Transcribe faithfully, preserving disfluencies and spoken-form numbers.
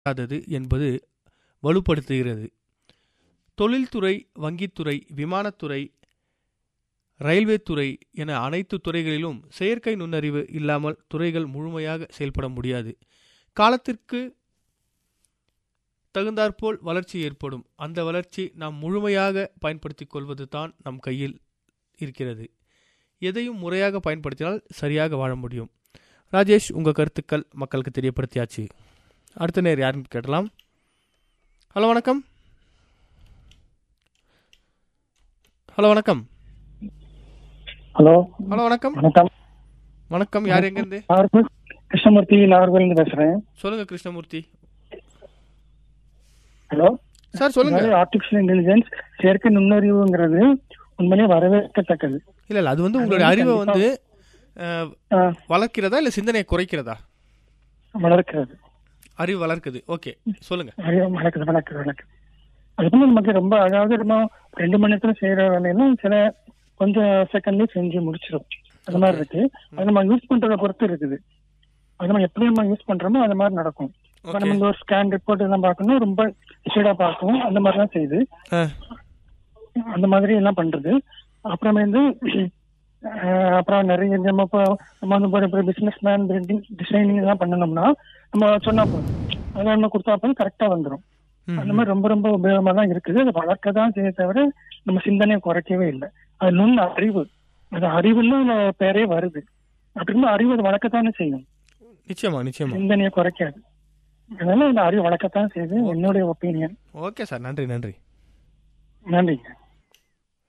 முடியாதது என்பது வலுப்படுத்துகிறது. தொழில்துறை, வங்கித்துறை, விமானத்துறை, ரயில்வே துறை என அனைத்து துறைகளிலும் செயற்கை நுண்ணறிவு இல்லாமல் துறைகள் முழுமையாக செயல்பட முடியாது. காலத்திற்கு தகுந்தாற்போல் வளர்ச்சி ஏற்படும். அந்த வளர்ச்சி நாம் முழுமையாக பயன்படுத்தி கொள்வது தான் நம் கையில் இருக்கிறது. எதையும் முறையாக பயன்படுத்தினால் சரியாக வாழ முடியும். ராஜேஷ், உங்கள் கருத்துக்கள் மக்களுக்கு தெரியப்படுத்தியாச்சு. அடுத்த நேர் யாருன்னு கேட்டலாம். ஹலோ வணக்கம். ஹலோ வணக்கம். ஹலோ ஹலோ வணக்கம். வணக்கம். வணக்கம். யார் எங்கேருந்து? கிருஷ்ணமூர்த்தி நாகர்கோவிலிருந்து பேசுறேன். சொல்லுங்க கிருஷ்ணமூர்த்தி. ஹலோ சார் சொல்லுங்க. ஆர்டிபிஷியல் இன்டெலிஜென்ஸ், செயற்கை நுண்ணறிவுங்கிறது உண்மையிலேயே வரவேற்கத்தக்கது. இல்ல இல்ல அது வந்து உங்களுடைய அறிவை வந்து வளர்க்கிறதா இல்ல சிந்தனையை குறைக்கிறதா? வளர்க்கிறது. அறிவு வளர்க்குது. ஓகே, சொல்லுங்க. அறிவு வளர்க்குது வளர்க்குது வளர்க்குது அது வந்து நமக்கு ரொம்ப, அதாவது நம்ம ரெண்டு மணி நேரத்துல செய்யற வேலையெல்லாம் சில கொஞ்சம் செகண்ட்லயே செஞ்சு முடிச்சிடும். அந்த மாதிரி இருக்கு. அது நம்ம யூஸ் பண்றதை பொறுத்து இருக்குது. அது நம்ம எப்படி நம்ம யூஸ் பண்றோமோ அது மாதிரி நடக்கும். நம்ம இந்த ஒரு ஸ்கேன் ரிப்போர்ட் எல்லாம் பார்க்கணும், ரொம்ப ஸ்பீடா பார்க்கணும், அந்த மாதிரிலாம் செய்யுது. அந்த மாதிரி எல்லாம் பண்றது. அப்புறம் வந்து அப்புறம் நிறைய நம்ம இப்போ நம்ம வந்து பிசினஸ் மேன் டிசைனிங் எல்லாம் பண்ணணும்னா நம்ம சொன்னா போதும், அதெல்லாம் நம்ம கொடுத்தா போதும் கரெக்டா வந்துடும். அந்த மாதிரி ரொம்ப ரொம்ப உபயோகமா தான் இருக்குது. அதை வளர்க்க தான் செய்ய தவிர நம்ம சிந்தனையை குறைக்கவே இல்லை. அது நுண் அறிவு, அது அறிவுன்னு பேரே வருது. அப்படின்னு அறிவு அதை வளர்க்கத்தானே செய்யும். நிச்சயமா நிச்சயமா சிந்தனையை குறைக்காது. அதனால இந்த அறிவு வளர்க்கத்தான் செய்யுது, என்னுடைய ஒப்பீனியன். ஓகே சார், நன்றி நன்றி நன்றிங்க.